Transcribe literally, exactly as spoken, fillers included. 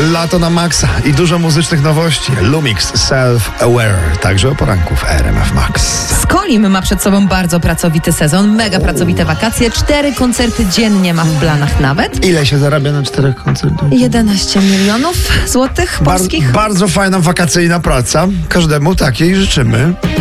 Lato na maksa i dużo muzycznych nowości. Lumix Self-Aware, także o poranku w R M F Max. Skolim ma przed sobą bardzo pracowity sezon, mega pracowite wakacje, cztery koncerty dziennie ma w planach nawet. Ile się zarabia na czterech koncertach? jedenaście milionów złotych polskich. Bar- bardzo fajna wakacyjna praca. Każdemu takiej życzymy.